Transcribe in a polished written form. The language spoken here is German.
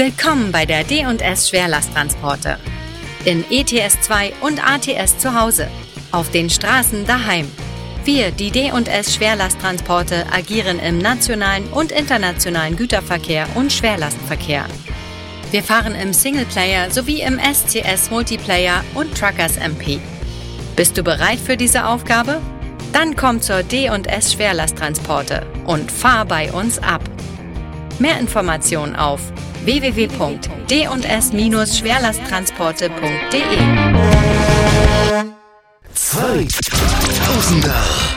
Willkommen bei der D&S Schwerlasttransporte. In ETS2 und ATS zu Hause. Auf den Straßen daheim. Wir, die D&S Schwerlasttransporte, agieren im nationalen und internationalen Güterverkehr und Schwerlastverkehr. Wir fahren im Singleplayer sowie im SCS Multiplayer und Truckers MP. Bist du bereit für diese Aufgabe? Dann komm zur D&S Schwerlasttransporte und fahr bei uns ab. Mehr Informationen auf www.d&s-schwerlasttransporte.de. 2000er